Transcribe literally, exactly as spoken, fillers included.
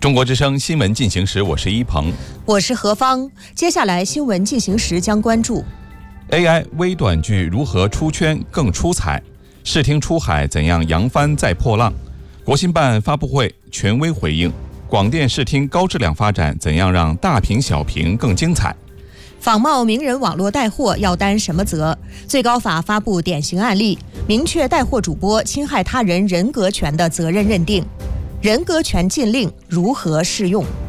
中国之声新闻进行时，我是一鹏， 我是何芳。接下来新闻进行时将关注 A I 微短剧如何出圈更出彩，视听出海怎样扬帆再破浪，国新办发布会权威回应，广电视听高质量发展怎样让大屏小屏更精彩， 仿冒名人网络带货要担什么责？最高法发布典型案例，明确带货主播侵害他人人格权的责任认定。人格权禁令如何适用？